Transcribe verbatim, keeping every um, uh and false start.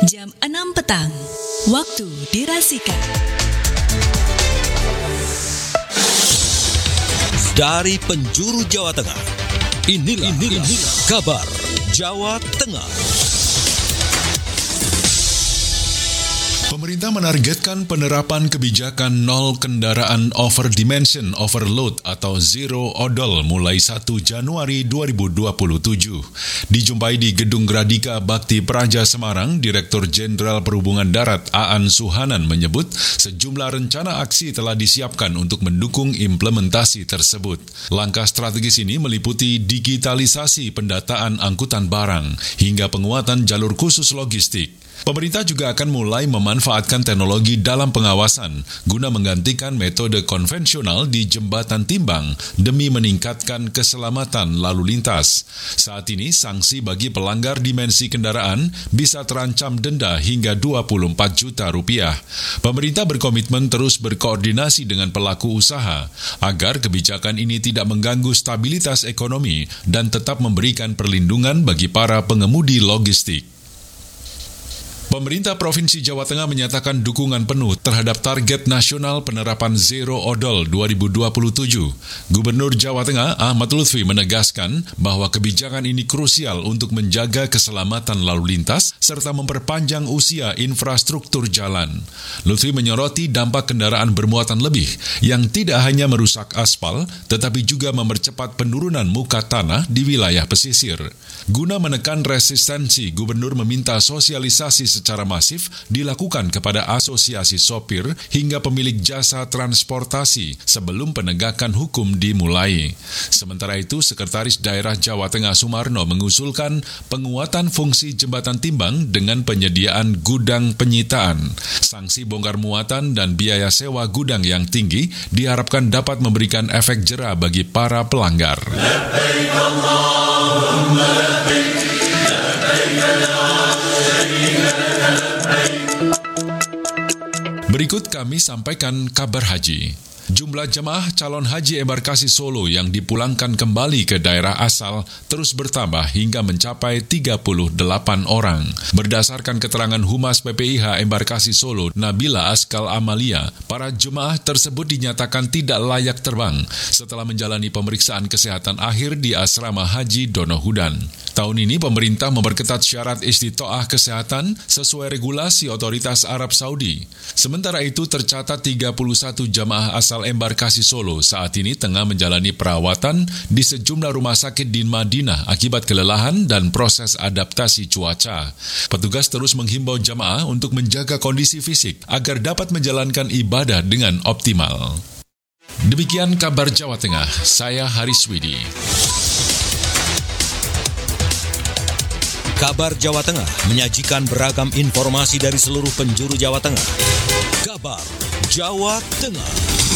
jam enam petang, waktu dirasikan. Dari penjuru Jawa Tengah, inilah, inilah, inilah kabar Jawa Tengah. Pemerintah menargetkan penerapan kebijakan nol kendaraan over dimension overload atau zero odol mulai satu Januari dua ribu dua puluh tujuh. Dijumpai di Gedung Gradika Bakti Praja Semarang, Direktur Jenderal Perhubungan Darat Aan Suhanan menyebut sejumlah rencana aksi telah disiapkan untuk mendukung implementasi tersebut. Langkah strategis ini meliputi digitalisasi pendataan angkutan barang hingga penguatan jalur khusus logistik. Pemerintah juga akan mulai memanfaatkan teknologi dalam pengawasan guna menggantikan metode konvensional di jembatan timbang demi meningkatkan keselamatan lalu lintas. Saat ini, sanksi bagi pelanggar dimensi kendaraan bisa terancam denda hingga dua puluh empat juta rupiah. Pemerintah berkomitmen terus berkoordinasi dengan pelaku usaha agar kebijakan ini tidak mengganggu stabilitas ekonomi dan tetap memberikan perlindungan bagi para pengemudi logistik. Pemerintah Provinsi Jawa Tengah menyatakan dukungan penuh terhadap target nasional penerapan Zero Odol dua ribu dua puluh tujuh. Gubernur Jawa Tengah Ahmad Lutfi menegaskan bahwa kebijakan ini krusial untuk menjaga keselamatan lalu lintas serta memperpanjang usia infrastruktur jalan. Lutfi menyoroti dampak kendaraan bermuatan lebih yang tidak hanya merusak aspal, tetapi juga mempercepat penurunan muka tanah di wilayah pesisir. Guna menekan resistensi, Gubernur meminta sosialisasi secara masif dilakukan kepada asosiasi sopir hingga pemilik jasa transportasi sebelum penegakan hukum dimulai. Sementara itu, Sekretaris Daerah Jawa Tengah Sumarno mengusulkan penguatan fungsi jembatan timbang dengan penyediaan gudang penyitaan. Sanksi bongkar muatan dan biaya sewa gudang yang tinggi diharapkan dapat memberikan efek jera bagi para pelanggar. Berikut kami sampaikan kabar haji. Jumlah jemaah calon haji embarkasi Solo yang dipulangkan kembali ke daerah asal terus bertambah hingga mencapai tiga puluh delapan orang. Berdasarkan keterangan Humas P P I H Embarkasi Solo, Nabila Askal Amalia, para jemaah tersebut dinyatakan tidak layak terbang setelah menjalani pemeriksaan kesehatan akhir di Asrama Haji Donohudan. Tahun ini pemerintah memperketat syarat istitoah kesehatan sesuai regulasi otoritas Arab Saudi. Sementara itu tercatat tiga puluh satu jamaah asal embarkasi Solo saat ini tengah menjalani perawatan di sejumlah rumah sakit di Madinah akibat kelelahan dan proses adaptasi cuaca. Petugas terus menghimbau jamaah untuk menjaga kondisi fisik agar dapat menjalankan ibadah dengan optimal. Demikian kabar Jawa Tengah, saya Haris Widi. Kabar Jawa Tengah menyajikan beragam informasi dari seluruh penjuru Jawa Tengah. Kabar Jawa Tengah.